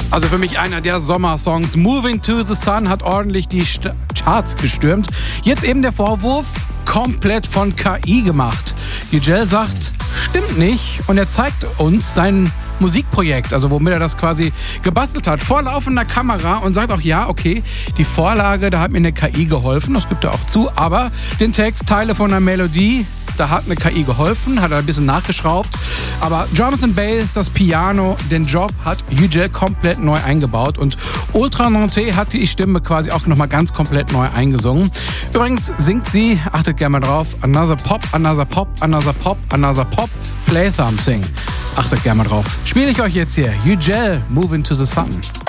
Also für mich einer der Sommersongs. Moving to the Sun hat ordentlich die Charts gestürmt. Jetzt eben der Vorwurf, komplett von KI gemacht. Yücel sagt, stimmt nicht. Und er zeigt uns sein Musikprojekt, also womit er das quasi gebastelt hat, vor laufender Kamera und sagt auch, ja, okay, die Vorlage, da hat mir eine KI geholfen, das gibt er auch zu, aber den Text, Teile von der Melodie, da hat eine KI geholfen, hat er ein bisschen nachgeschraubt, aber Drums and Bass, das Piano, den Job hat Yücel komplett neu eingebaut und Ultra Nantais hat die Stimme quasi auch nochmal ganz komplett neu eingesungen. Übrigens singt sie, achtet gerne mal drauf, Another Pop, Another Pop, Another Pop, Another Pop, Play Something. Achtet gerne mal drauf. Spiele ich euch jetzt hier. Yücel, Moving to the Sun.